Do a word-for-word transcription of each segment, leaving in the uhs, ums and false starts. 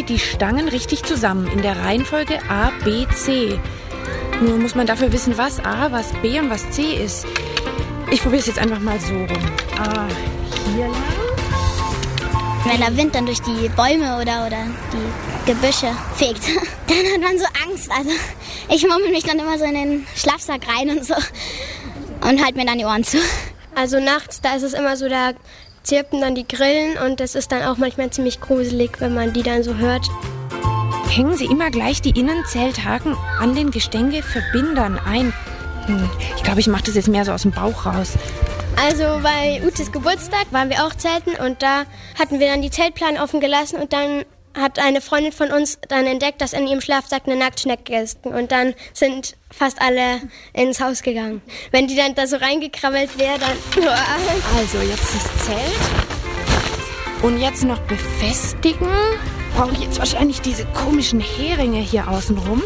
sie die Stangen richtig zusammen in der Reihenfolge A, B, C. Nur muss man dafür wissen, was A, was B und was C ist. Ich probiere es jetzt einfach mal so rum. A hier lang. Wenn der Wind dann durch die Bäume oder, oder die Gebüsche fegt, dann hat man so Angst. Also ich murmel mich dann immer so in den Schlafsack rein und so und halte mir dann die Ohren zu. Also nachts, da ist es immer so, da zirpen dann die Grillen und das ist dann auch manchmal ziemlich gruselig, wenn man die dann so hört. Hängen Sie immer gleich die Innenzelthaken an den Gestängeverbindern ein. Hm, ich glaube, ich mache das jetzt mehr so aus dem Bauch raus. Also bei Utes Geburtstag waren wir auch zelten und da hatten wir dann die Zeltplanen offen gelassen und dann hat eine Freundin von uns dann entdeckt, dass in ihrem Schlafsack eine Nacktschnecke ist. Und dann sind fast alle ins Haus gegangen. Wenn die dann da so reingekrabbelt wäre, dann... Also jetzt das Zelt. Und jetzt noch befestigen. Brauche ich jetzt wahrscheinlich diese komischen Heringe hier außenrum.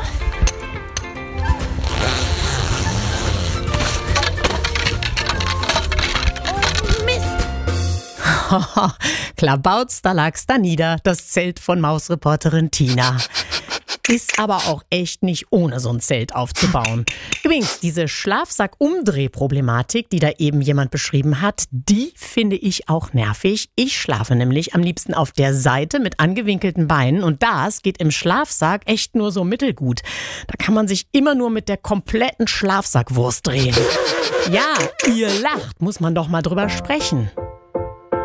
Klabauz, da lag's da nieder, das Zelt von Mausreporterin Tina. Ist aber auch echt nicht ohne so ein Zelt aufzubauen. Übrigens, diese Schlafsack-Umdreh-Problematik, die da eben jemand beschrieben hat, die finde ich auch nervig. Ich schlafe nämlich am liebsten auf der Seite mit angewinkelten Beinen und das geht im Schlafsack echt nur so mittelgut. Da kann man sich immer nur mit der kompletten Schlafsackwurst drehen. Ja, ihr lacht, muss man doch mal drüber sprechen.